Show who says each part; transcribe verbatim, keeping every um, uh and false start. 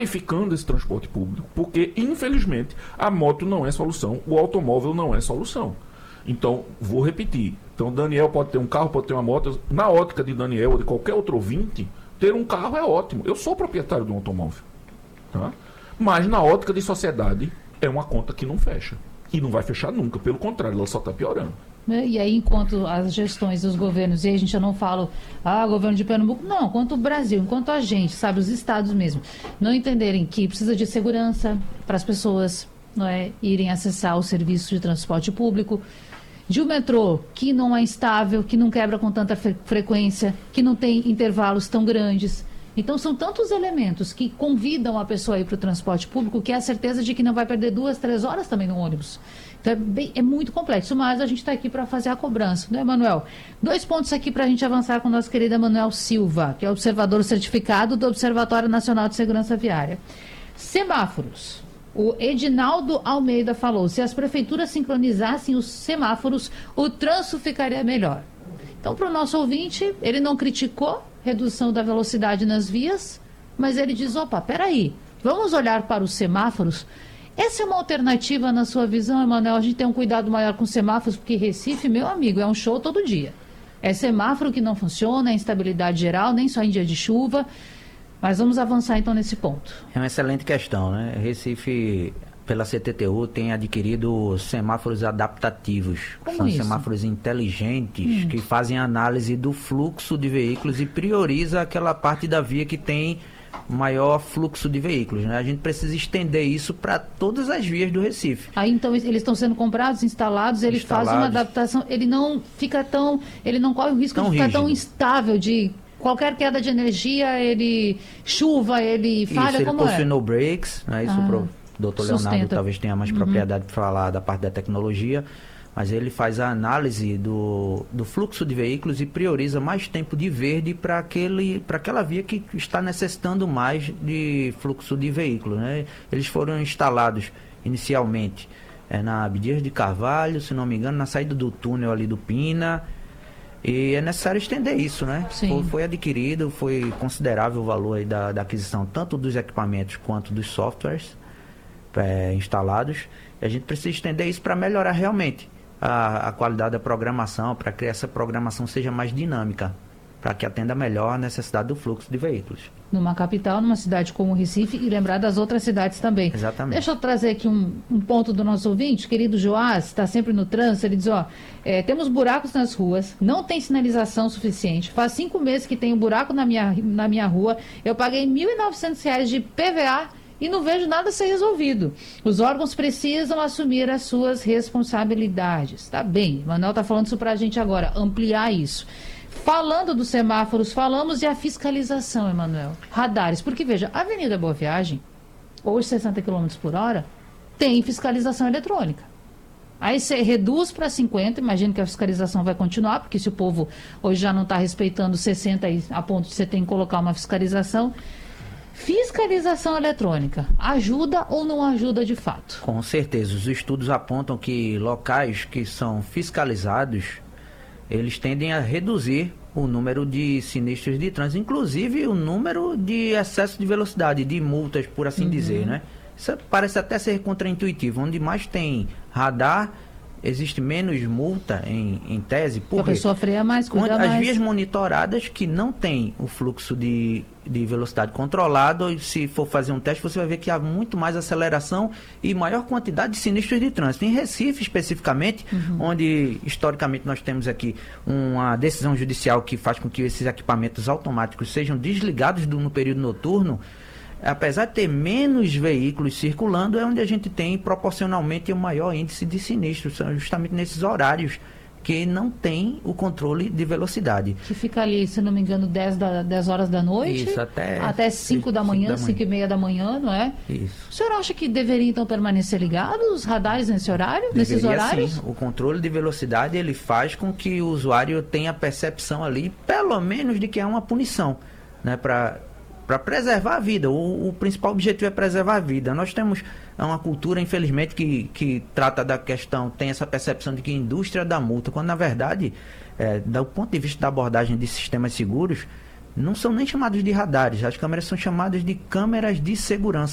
Speaker 1: ficando esse transporte público, porque, infelizmente, a moto não é solução, o automóvel não é solução. Então, vou repetir. Então, Daniel pode ter um carro, pode ter uma moto. Na ótica de Daniel ou de qualquer outro ouvinte, ter um carro é ótimo. Eu sou proprietário de um automóvel. Tá? Mas, na ótica de sociedade, é uma conta que não fecha. E não vai fechar nunca. Pelo contrário, ela só está piorando.
Speaker 2: E aí, enquanto as gestões dos governos, e aí a gente já não fala, ah, governo de Pernambuco, não, enquanto o Brasil, enquanto a gente, sabe, os estados mesmo, não entenderem que precisa de segurança para as pessoas, não é, irem acessar o serviço de transporte público, de um metrô que não é estável, que não quebra com tanta fre frequência, que não tem intervalos tão grandes. Então, são tantos elementos que convidam a pessoa a ir para o transporte público que é a certeza de que não vai perder duas, três horas também no ônibus. Então, é, bem, é muito complexo, mas a gente está aqui para fazer a cobrança, não é, Manuel? Dois pontos aqui para a gente avançar com o nosso querido Manuel Silva, que é observador certificado do Observatório Nacional de Segurança Viária. Semáforos. O Edinaldo Almeida falou, se as prefeituras sincronizassem os semáforos, o trânsito ficaria melhor. Então, para o nosso ouvinte, ele não criticou redução da velocidade nas vias, mas ele diz, opa, peraí, vamos olhar para os semáforos. Essa é uma alternativa na sua visão, Emanuel? A gente tem um cuidado maior com semáforos, porque Recife, meu amigo, é um show todo dia. É semáforo que não funciona, é instabilidade geral, nem só em dia de chuva. Mas vamos avançar então nesse ponto.
Speaker 3: É uma excelente questão, né? Recife, pela C T T U, tem adquirido semáforos adaptativos.
Speaker 2: Como
Speaker 3: São
Speaker 2: isso?
Speaker 3: semáforos inteligentes, hum. que fazem análise do fluxo de veículos e prioriza aquela parte da via que tem maior fluxo de veículos, né? A gente precisa estender isso para todas as vias do Recife.
Speaker 2: Aí então eles estão sendo comprados, instalados, ele
Speaker 3: Instalados.
Speaker 2: faz uma adaptação, ele não fica tão, ele não corre o risco
Speaker 3: Tão
Speaker 2: de ficar
Speaker 3: rígido.
Speaker 2: tão instável, de qualquer queda de energia, ele chuva, ele falha,
Speaker 3: isso,
Speaker 2: como
Speaker 3: ele possui
Speaker 2: é?
Speaker 3: no breaks, né? Isso
Speaker 2: Ah,
Speaker 3: pro doutor
Speaker 2: sustenta.
Speaker 3: Leonardo talvez tenha mais
Speaker 2: Uhum.
Speaker 3: propriedade para falar da parte da tecnologia, mas ele faz a análise do, do fluxo de veículos e prioriza mais tempo de verde para aquele para aquela via que está necessitando mais de fluxo de veículos, né? Eles foram instalados inicialmente é, na Abdias de Carvalho, se não me engano, na saída do túnel ali do Pina, e é necessário estender isso, né? Foi, foi adquirido, foi considerável o valor aí da, da aquisição, tanto dos equipamentos quanto dos softwares é, instalados. E a gente precisa estender isso para melhorar realmente a, a qualidade da programação, para que essa programação seja mais dinâmica, para que atenda melhor a necessidade do fluxo de veículos.
Speaker 2: Numa capital, numa cidade como Recife, e lembrar das outras cidades também.
Speaker 3: Exatamente.
Speaker 2: Deixa eu trazer aqui um, um ponto do nosso ouvinte, querido Joás, está sempre no trânsito, ele diz, ó, é, temos buracos nas ruas, não tem sinalização suficiente, faz cinco meses que tem um buraco na minha, na minha rua, eu paguei mil e novecentos reais de P V A e não vejo nada ser resolvido. Os órgãos precisam assumir as suas responsabilidades. Tá bem, Manuel está falando isso para a gente agora, ampliar isso. Falando dos semáforos, falamos de a fiscalização, Emanuel. Radares, porque veja, a Avenida Boa Viagem, hoje sessenta quilômetros por hora, tem fiscalização eletrônica. Aí você reduz para cinquenta, imagino que a fiscalização vai continuar, porque se o povo hoje já não está respeitando sessenta a ponto de você ter que colocar uma fiscalização. Fiscalização eletrônica, ajuda ou não ajuda de fato?
Speaker 3: Com certeza, os estudos apontam que locais que são fiscalizados, eles tendem a reduzir o número de sinistros de trânsito, inclusive o número de excesso de velocidade, de multas, por assim uhum. dizer, né? Isso parece até ser contraintuitivo. Onde mais tem radar, existe menos multa em, em tese. Porque
Speaker 2: a pessoa freia mais, cuida mais.
Speaker 3: As vias monitoradas que não tem o fluxo de, de velocidade controlado, se for fazer um teste, você vai ver que há muito mais aceleração e maior quantidade de sinistros de trânsito. Em Recife, especificamente, uhum. onde historicamente nós temos aqui uma decisão judicial que faz com que esses equipamentos automáticos sejam desligados do, no período noturno, apesar de ter menos veículos circulando, é onde a gente tem proporcionalmente o maior índice de sinistros, são justamente nesses horários que não tem o controle de velocidade.
Speaker 2: Que fica ali, se não me engano, dez, da, dez horas da noite,
Speaker 3: isso, até,
Speaker 2: até cinco da manhã, cinco e meia da manhã, não é?
Speaker 3: Isso.
Speaker 2: O senhor acha que deveria então permanecer ligado os radares nesse horário,
Speaker 3: deveria,
Speaker 2: nesses horários?
Speaker 3: Sim. O controle de velocidade ele faz com que o usuário tenha a percepção ali, pelo menos, de que há uma punição, né, para para preservar a vida. O, o principal objetivo é preservar a vida. Nós temos uma cultura, infelizmente, que, que trata da questão, tem essa percepção de que a indústria dá multa, quando, na verdade, é, do ponto de vista da abordagem de sistemas seguros, não são nem chamadas de radares, as câmeras são chamadas de câmeras de segurança.